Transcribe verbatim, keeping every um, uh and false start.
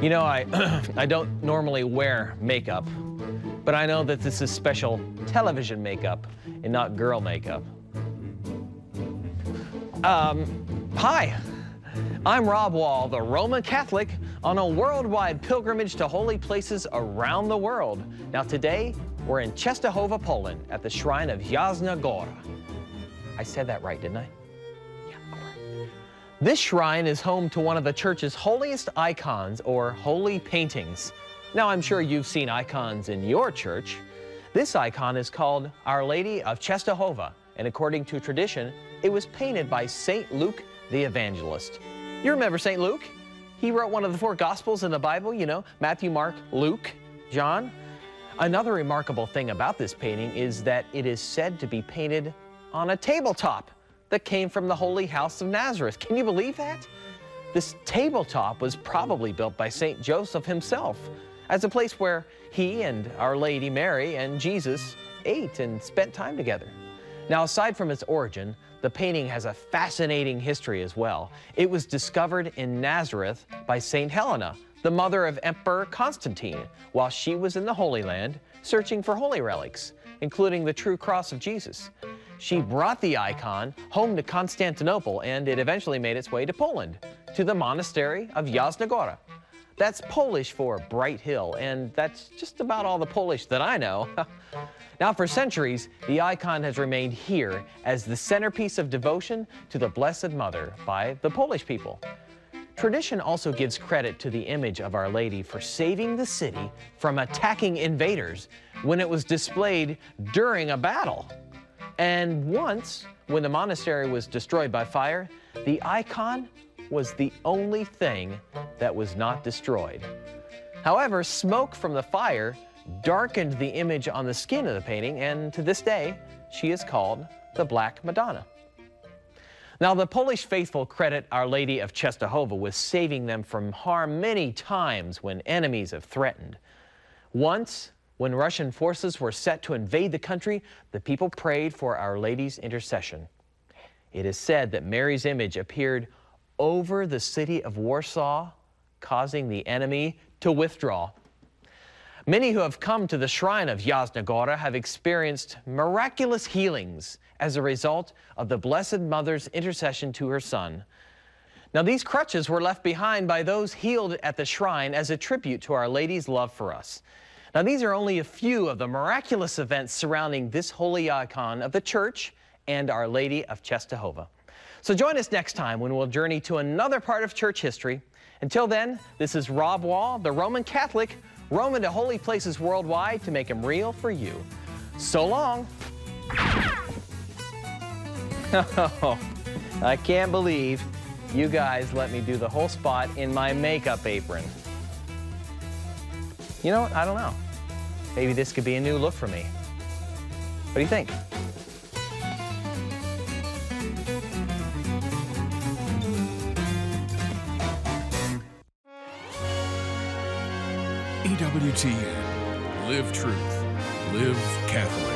You know, I, I don't normally wear makeup, but I know that this is special television makeup and not girl makeup. Um, hi, I'm Rob Wall, the Roman Catholic, on a worldwide pilgrimage to holy places around the world. Now today, we're in Częstochowa, Poland, at the shrine of Jasna Góra. I said that right, didn't I? Yeah, all right. This shrine is home to one of the church's holiest icons, or holy paintings. Now, I'm sure you've seen icons in your church. This icon is called Our Lady of Częstochowa, and according to tradition, it was painted by Saint Luke the Evangelist. You remember Saint Luke? He wrote one of the four Gospels in the Bible, you know, Matthew, Mark, Luke, John. Another remarkable thing about this painting is that it is said to be painted on a tabletop that came from the Holy House of Nazareth. Can you believe that? This tabletop was probably built by Saint Joseph himself as a place where he and Our Lady Mary and Jesus ate and spent time together. Now, aside from its origin, the painting has a fascinating history as well. It was discovered in Nazareth by Saint Helena, the mother of Emperor Constantine, while she was in the Holy Land searching for holy relics, including the true cross of Jesus. She brought the icon home to Constantinople, and it eventually made its way to Poland, to the monastery of Jasna Góra. That's Polish for Bright Hill, and that's just about all the Polish that I know. Now, for centuries, the icon has remained here as the centerpiece of devotion to the Blessed Mother by the Polish people. Tradition also gives credit to the image of Our Lady for saving the city from attacking invaders when it was displayed during a battle. And once, when the monastery was destroyed by fire, the icon was the only thing that was not destroyed. However, smoke from the fire darkened the image on the skin of the painting, and to this day, she is called the Black Madonna. Now, the Polish faithful credit Our Lady of Częstochowa with saving them from harm many times when enemies have threatened. Once, when Russian forces were set to invade the country, the people prayed for Our Lady's intercession. It is said that Mary's image appeared over the city of Warsaw, causing the enemy to withdraw. Many who have come to the shrine of Jasna Góra have experienced miraculous healings as a result of the Blessed Mother's intercession to her Son. Now, these crutches were left behind by those healed at the shrine as a tribute to Our Lady's love for us. Now, these are only a few of the miraculous events surrounding this holy icon of the Church and Our Lady of Częstochowa. So join us next time when we'll journey to another part of church history. Until then, this is Rob Wall, the Roman Catholic, roaming to holy places worldwide to make them real for you. So long. Oh, I can't believe you guys let me do the whole spot in my makeup apron. You know what? I don't know. Maybe this could be a new look for me. What do you think? E W T N. Live truth. Live Catholic.